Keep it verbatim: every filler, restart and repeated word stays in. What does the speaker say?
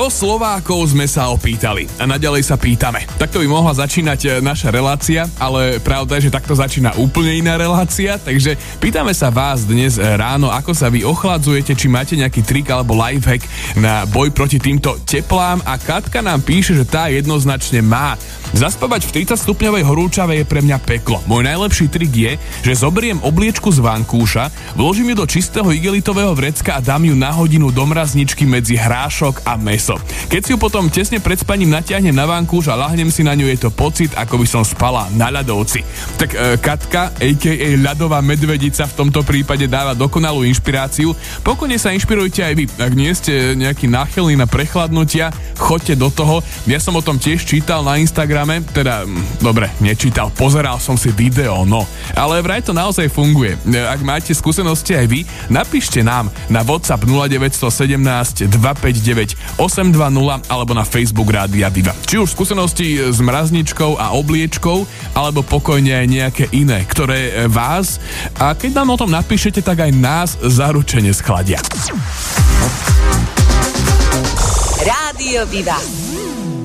Čo Slovákov sme sa opýtali a naďalej sa pýtame. Takto by mohla začínať naša relácia, ale pravda je, že takto začína úplne iná relácia, takže pýtame sa vás dnes ráno, ako sa vy ochladzujete, či máte nejaký trik alebo lifehack na boj proti týmto teplám a Katka nám píše, že tá jednoznačne má. Zaspávať v tridsať stupňovej horúčave je pre mňa peklo. Môj najlepší trik je, že zoberiem obliečku z vankúša, vložím ju do čistého igelitového vrecka a dám ju na hodinu do mrazničky medzi hrášok a mäso. Keď si ju potom tesne pred spaním natiahnem na vankúš a lahnem si na ňu, je to pocit, ako by som spala na ľadovci. Tak e, Katka, á ká á ľadová medvedica, v tomto prípade dáva dokonalú inšpiráciu. Pokojne sa inšpirujte aj vy. Ak nie ste nejaký náchylný na prechladnutia, choďte do toho. Ja som o tom tiež čítal na Instagrame, teda, hm, dobre, nečítal, pozeral som si video, no. Ale vraj to naozaj funguje. Ak máte skúsenosti aj vy, napíšte nám na WhatsApp nula deväť jedna sedem dva päť deväť osem dva nula alebo na Facebook Rádia Viva. Či už skúsenosti s mrazničkou a obliečkou, alebo pokojne aj nejaké iné, ktoré vás, a keď nám o tom napíšete, tak aj nás zaručene schladia. Rádio Viva.